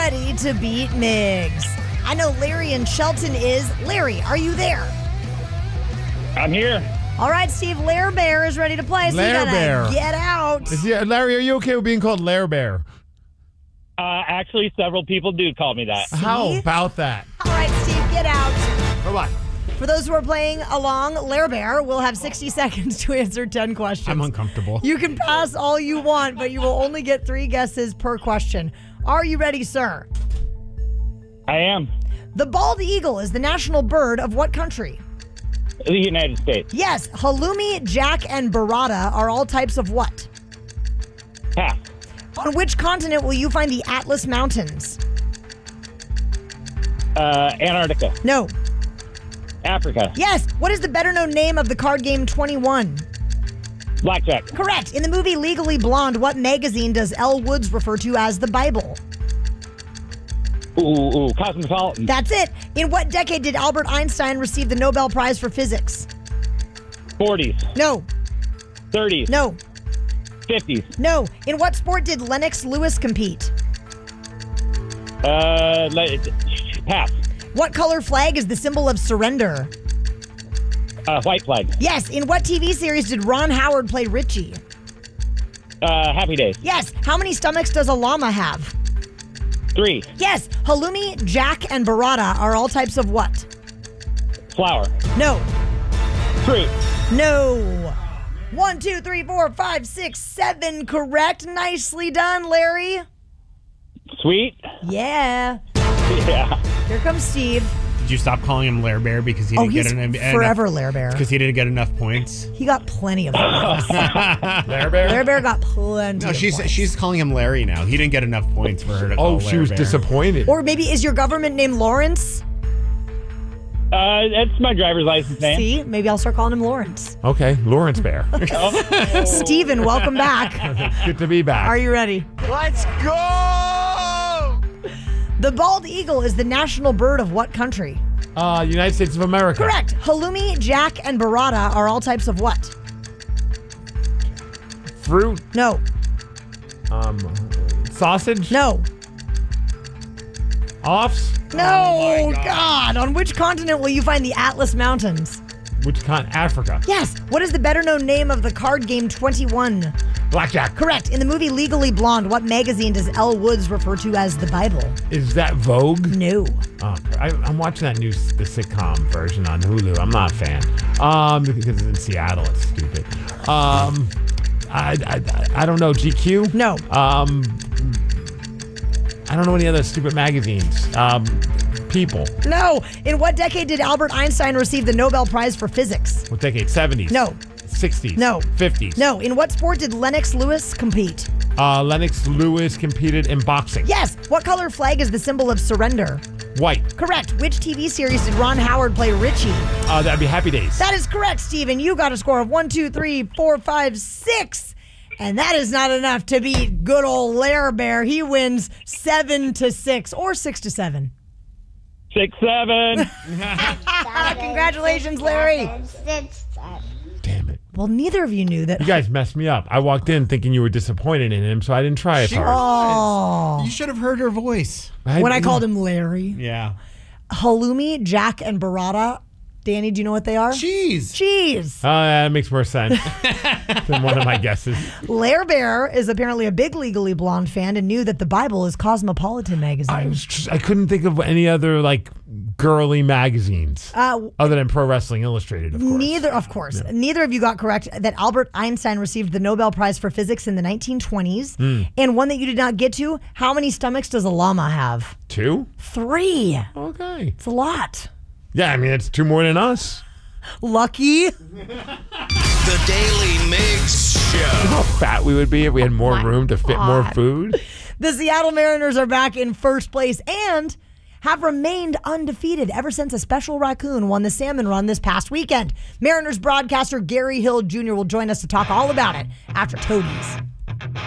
ready to beat Migs? I know Larry in Shelton is. Larry, are you there? I'm here. All right, Steve, Lair Bear is ready to play, so you Lair gotta Bear. get out. Larry, are you okay with being called Lair Bear? Actually, several people do call me that. How about that? All right, Steve, get out. Bye-bye. For those who are playing along, Lair Bear will have 60 seconds to answer 10 questions. I'm uncomfortable. You can pass all you want, but you will only get 3 guesses per question. Are you ready, sir? I am. The bald eagle is the national bird of what country? The United States. Yes, halloumi, jack, and burrata are all types of what? Pass. On which continent will you find the Atlas Mountains? Antarctica. No. Africa. Yes, what is the better-known name of the card game 21? Blackjack. Correct. In the movie Legally Blonde, what magazine does Elle Woods refer to as the Bible? Ooh, Cosmopolitan. That's it. In what decade did Albert Einstein receive the Nobel Prize for Physics? 40s. No. 30s. No. 50s. No. In what sport did Lennox Lewis compete? Pass. What color flag is the symbol of surrender? White flag. Yes. In what TV series did Ron Howard play Richie? Happy Days. Yes. How many stomachs does a llama have? 3. Yes. Halloumi, jack, and burrata are all types of what? Flour. No. Fruit. No. 1, 2, 3, 4, 5, 6, 7. Correct. Nicely done, Larry. Sweet. Yeah. Yeah. Here comes Steve. Did you stop calling him Lair Bear because he didn't he's get forever Lair Bear. Because he didn't get enough points? He got plenty of points. Lair Bear? Lair Bear got plenty No, of points. she's calling him Larry now. He didn't get enough points for her to call she Lair was Bear. disappointed. Or maybe is your government name Lawrence? That's my driver's license name. See? Maybe I'll start calling him Lawrence. Okay, Lawrence Bear. Steven, welcome back. Good to be back. Are you ready? Let's go! The bald eagle is the national bird of what country? United States of America. Correct. Halloumi, jack, and burrata are all types of what? Fruit. No. Sausage. No. Offs. No. God. On which continent will you find the Atlas Mountains? Which continent? Africa. Yes. What is the better-known name of the card game 21? Blackjack. Correct. In the movie Legally Blonde, what magazine does Elle Woods refer to as the Bible? Is that Vogue? No. Oh, I'm watching that new the sitcom version on Hulu. I'm not a fan. Because it's in Seattle. It's stupid. I don't know. GQ? No. I don't know any other stupid magazines. People. No. In what decade did Albert Einstein receive the Nobel Prize for Physics? What decade? 70s? No. 60s? No. 50s? No. In what sport did Lennox Lewis compete? Lennox Lewis competed in boxing. Yes. What color flag is the symbol of surrender? White. Correct. Which TV series did Ron Howard play Richie? That'd be Happy Days. That is correct, Steven. You got a score of 1, 2, 3, 4, 5, 6. And that is not enough to beat good old Lair Bear. He wins 7-6 or 6-7. 6-7. Congratulations, Larry. Damn it. Well, neither of you knew that. You guys messed me up. I walked in thinking you were disappointed in him, so I didn't try as hard. Oh. You should have heard her voice. When I called him Larry. Yeah. Halloumi, jack, and burrata. Danny, do you know what they are? Cheese. Cheese. That makes more sense than one of my guesses. Lair Bear is apparently a big Legally Blonde fan and knew that the Bible is Cosmopolitan magazine. I couldn't think of any other girly magazines other than Pro Wrestling Illustrated, of course. Neither of you got correct that Albert Einstein received the Nobel Prize for Physics in the 1920s. And one that you did not get to, how many stomachs does a llama have? 2? 3. Okay. It's a lot. Yeah, I mean, it's 2 more than us. Lucky. The Daily Migs Show. How fat we would be if we had more room to fit more food. The Seattle Mariners are back in first place and have remained undefeated ever since a special raccoon won the Salmon Run this past weekend. Mariners broadcaster Gary Hill Jr. will join us to talk all about it after Toadies.